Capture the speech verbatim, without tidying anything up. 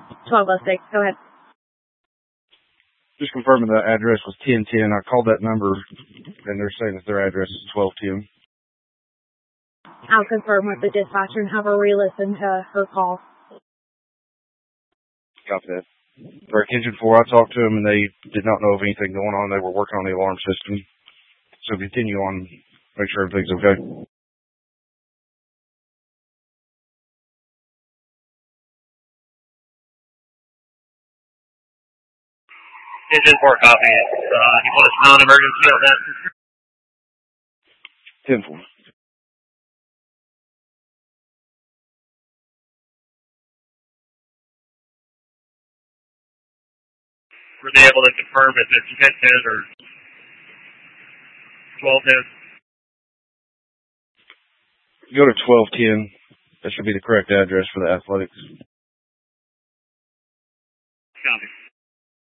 twelve oh six, go ahead. Just confirming the address was ten ten. I called that number, and they're saying that their address is twelve ten. I'll confirm with the dispatcher and have her re-listen to her call. Copy that. For Kitchen four, I talked to them, and they did not know of anything going on. They were working on the alarm system. So continue on. Make sure everything's okay. Kitchen four, copy. Uh, you want us to know an emergency on that? ten four. Were they able to confirm if it's ten ten or twelve ten? Go to twelve ten. That should be the correct address for the athletics. Copy.